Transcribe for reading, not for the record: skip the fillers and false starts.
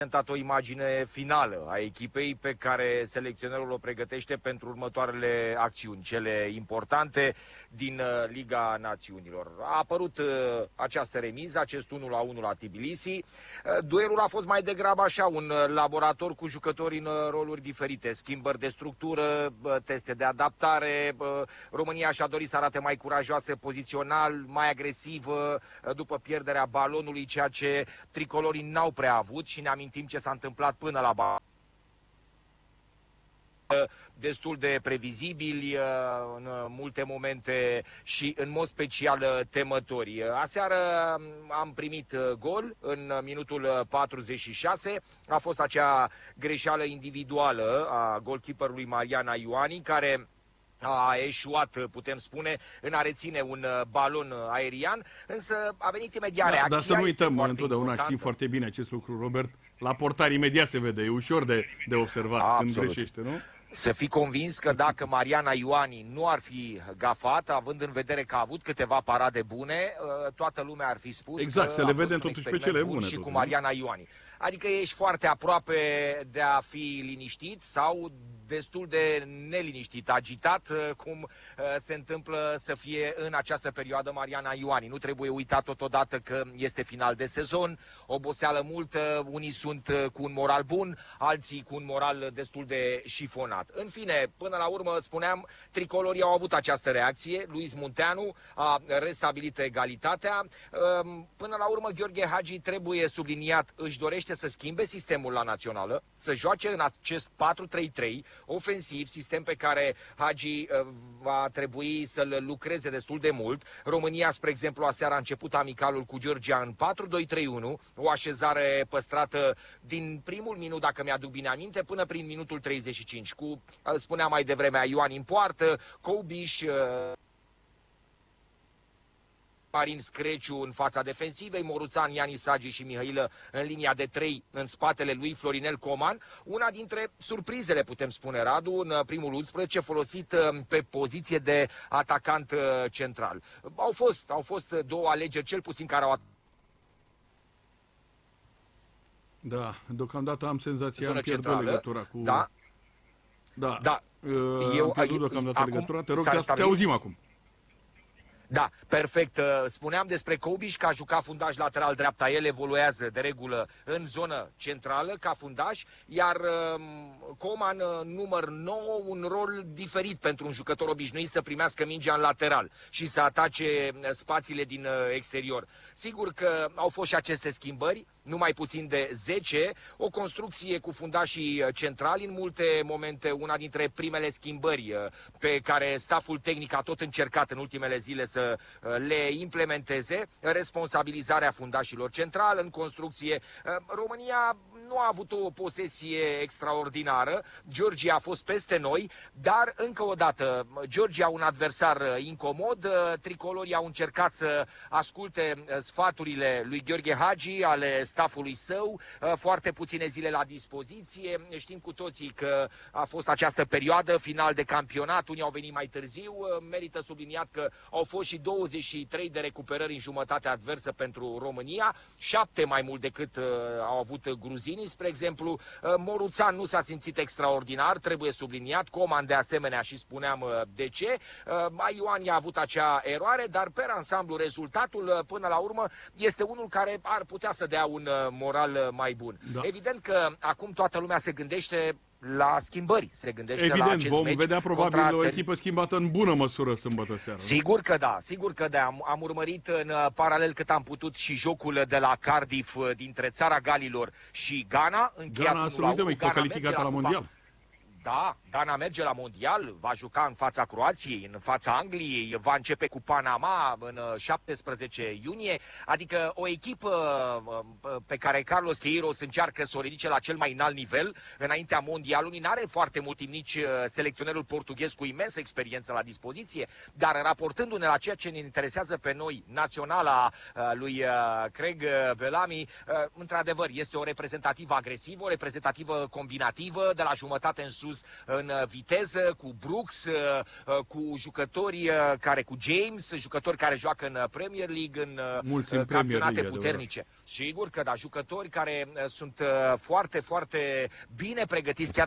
prezentat o imagine finală a echipei pe care selecționerul o pregătește pentru următoarele acțiuni, cele importante din Liga Națiunilor. A apărut această remiză, acest 1-1 la Tbilisi. Duelul a fost mai degrabă așa, un laborator cu jucători în roluri diferite, schimbări de structură, teste de adaptare. România și-a dorit să arate mai curajoasă pozițional, mai agresivă după pierderea balonului, ceea ce tricolorii n-au prea avut și ne amintim ce s-a întâmplat până la balon. Destul de previzibili în multe momente și în mod special temători. Aseară am primit gol în minutul 46. A fost acea greșeală individuală a golkeeperului Mariana Ioani, care a eșuat, putem spune, în a reține un balon aerian, însă a venit imediat reacția. Dar să nu uităm, întotdeauna știm foarte bine acest lucru, Robert, la portar imediat se vede, e ușor de observat când greșește, nu? Să fii convins că dacă Mariana Ioani nu ar fi gafat, având în vedere că a avut câteva parade bune, toată lumea ar fi spus exact, că să le vedem totuși pe cele bune. Și cu Mariana Ioani. Adică ești foarte aproape de a fi liniștit sau destul de neliniștit, agitat, cum se întâmplă să fie în această perioadă Mariana Ioani. Nu trebuie uitat totodată că este final de sezon, oboseală multă, unii sunt cu un moral bun, alții cu un moral destul de șifonat. În fine, până la urmă, spuneam, tricolorii au avut această reacție, Luis Munteanu a restabilit egalitatea. Până la urmă, Gheorghe Hagi, trebuie subliniat, își dorește să schimbe sistemul la națională, să joace în acest 4-3-3 ofensiv, sistem pe care Hagi va trebui să-l lucreze destul de mult. România, spre exemplu, aseară a început amicalul cu Georgia în 4-2-3-1, o așezare păstrată din primul minut, dacă mi-aduc bine aminte, până prin minutul 35, cu, spuneam mai devreme, Ioan în poartă, Cobiș, Marin Screciu în fața defensivei, Moruțan, Ianis Hagi și Mihailă în linia de 3 în spatele lui Florinel Coman. Una dintre surprizele, putem spune, Radu, în primul 11 folosit pe poziție de atacant central. Au fost două alegeri, cel puțin, care au... Da, deocamdată am senzația, am pierdut legătura cu... Da. Am pierdut deocamdată legătura. Te rog, te auzim acum. Da, perfect. Spuneam despre Cobiș că a jucat fundaș lateral dreapta. El evoluează de regulă în zonă centrală ca fundaș, iar Coman, număr 9, un rol diferit pentru un jucător obișnuit să primească mingea în lateral și să atace spațiile din exterior. Sigur că au fost și aceste schimbări, numai puțin de 10, o construcție cu fundașii centrali, în multe momente una dintre primele schimbări pe care staful tehnic a tot încercat în ultimele zile să le implementeze, responsabilizarea fundașilor central în construcție. România nu a avut o posesie extraordinară, Georgia a fost peste noi, dar încă o dată, Georgia un adversar incomod, tricolorii au încercat să asculte sfaturile lui Gheorghe Hagi, ale stafului său, foarte puține zile la dispoziție, știm cu toții că a fost această perioadă, final de campionat, unii au venit mai târziu, merită subliniat că au fost și 23 de recuperări în jumătate adversă pentru România, 7 mai mult decât au avut gruzinii, spre exemplu. Moruțan nu s-a simțit extraordinar, trebuie subliniat, Coman de asemenea și spuneam de ce. Ioani a avut acea eroare, dar per ansamblu rezultatul până la urmă este unul care ar putea să dea un moral mai bun. Da. Evident că acum toată lumea se gândește la schimbări, se gândește la acest vom meci vedea probabil o echipă schimbată în bună măsură sâmbătă seara. Sigur că da, sigur că da. Am urmărit în paralel cât am putut și jocul de la Cardiff dintre Țara Galilor și Ghana. Ghana, să nu uităm, e calificată la mondial. Da, Ghana merge la mondial, va juca în fața Croației, în fața Angliei, va începe cu Panama în 17 iunie, adică o echipă pe care Carlos Queiroz încearcă să o ridice la cel mai înalt nivel înaintea mondialului. N-are foarte mult timp nici selecționerul portughez cu imensă experiență la dispoziție, dar raportându-ne la ceea ce ne interesează pe noi, naționala lui Craig Bellamy, într-adevăr este o reprezentativă agresivă, o reprezentativă combinativă, de la jumătate în sus sus în viteză, cu Brooks, cu jucători cu James, jucători care joacă în Premier League, în campionate puternice. Sigur că da, jucători care sunt foarte, foarte bine pregătiți, chiar